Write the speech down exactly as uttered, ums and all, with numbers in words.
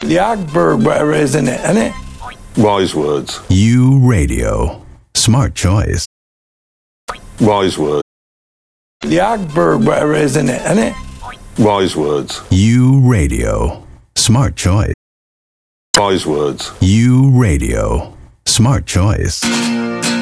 The Ogberg, whatever, isn't it? Isn't it? Wise words. U Radio. Smart choice. Wise words. The Ogberg, whatever, isn't it? Isn't it? Wise words. U Radio. Smart choice. Wise words. U Radio. Smart choice.